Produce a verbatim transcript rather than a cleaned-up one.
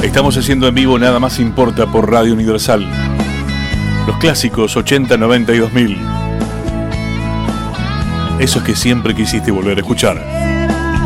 Estamos haciendo en vivo Nada Más Importa por Radio Universal. Los clásicos ochenta, noventa y dos mil. Esos que siempre quisiste volver a escuchar.